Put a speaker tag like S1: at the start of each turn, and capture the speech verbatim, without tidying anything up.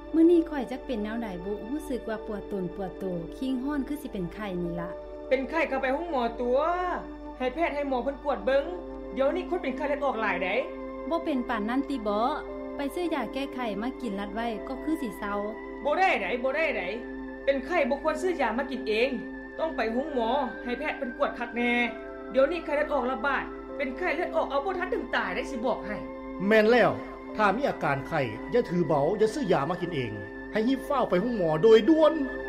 S1: มื้อนี้ข่อยจักเป็นแนวใดบุรู้สึกว่าปวดตนปวดโตคิงฮ้อนคือสิเป็นไข้นี่ล่ะ
S2: เป็นไข้ก็ไปห้องหมอตัวให้แพทย์ให้หมอเพิ่นกวดเบิ่งเดี๋ยวนี้คนเป็นไข้เลือดออกหลายได้
S1: บ่เป็นปานนั้นติบ่ไปซื้อยาแก้ไข้มากินรัดไว้ก็คือสิเซา
S2: บ่ได้ไดบ่ได้ไดเป็นไข้บ่ควรซื้อยามากินเองต้องไปห้องหมอให้แพทย์เพิ่นกวดคักแน่เดี๋ยวนี้ไข้เลือดออกระบาดเป็นไข้เลือดออกเอาบ่ทันถึงตายได้สิบอกให้
S3: แม่นแล้วถ้ามีอาการไข้อย่าถือเบาอย่าซื้อยามากินเองให้รีบเฝ้าไปห้องหมอโดยด่วน